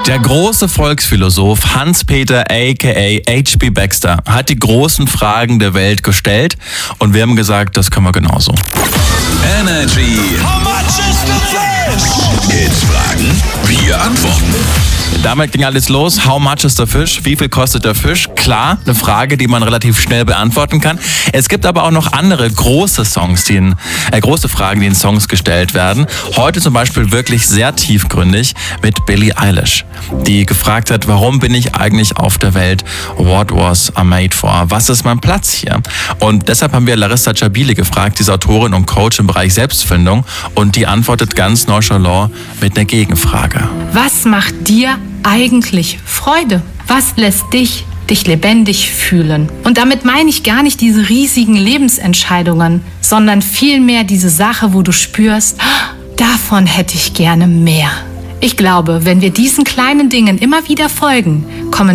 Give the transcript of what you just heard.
Der große Volksphilosoph Hans-Peter aka H.P. Baxter hat die großen Fragen der Welt gestellt und wir haben gesagt, das können wir genauso. Energy. How much is the fish? Hits fragen, wir antworten. Damit ging alles los. How much is the fish? Wie viel kostet der Fisch? Klar, eine Frage, die man relativ schnell beantworten kann. Es gibt aber auch noch andere große große Fragen, die in Songs gestellt werden. Heute zum Beispiel wirklich sehr tiefgründig mit Billie Eilish, die gefragt hat, warum bin ich eigentlich auf der Welt? What was I made for? Was ist mein Platz hier? Und deshalb haben wir Larissa Chabili gefragt, diese Autorin und Coach im Bereich Selbstfindung, und die antwortet ganz nonchalant mit einer Gegenfrage. Was macht dir eigentlich Freude? Was lässt dich lebendig fühlen? Und damit meine ich gar nicht diese riesigen Lebensentscheidungen, sondern vielmehr diese Sache, wo du spürst, davon hätte ich gerne mehr. Ich glaube, wenn wir diesen kleinen Dingen immer wieder folgen, kommen